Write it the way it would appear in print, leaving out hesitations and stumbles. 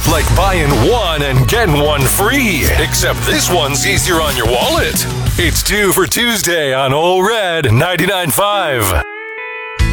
like buying one and getting one free. Except this one's easier on your wallet. It's 2 for Tuesday on Ole Red 99.5.